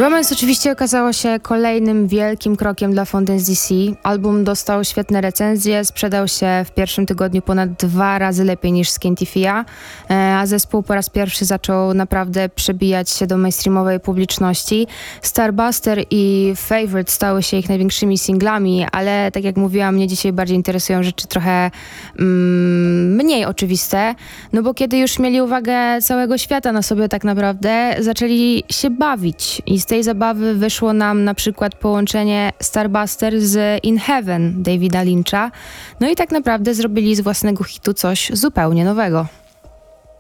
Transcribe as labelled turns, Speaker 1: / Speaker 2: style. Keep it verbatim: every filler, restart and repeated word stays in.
Speaker 1: Romance oczywiście okazało się kolejnym wielkim krokiem dla Fountains D C. Album dostał świetne recenzje, sprzedał się w pierwszym tygodniu ponad dwa razy lepiej niż Scientifia, a zespół po raz pierwszy zaczął naprawdę przebijać się do mainstreamowej publiczności. Starbuster i Favorite stały się ich największymi singlami, ale tak jak mówiłam, mnie dzisiaj bardziej interesują rzeczy trochę mm, mniej oczywiste, no bo kiedy już mieli uwagę całego świata na sobie tak naprawdę, zaczęli się bawić i z tej zabawy wyszło nam na przykład połączenie Starbuster z In Heaven Davida Lyncha, no i tak naprawdę zrobili z własnego hitu coś zupełnie nowego.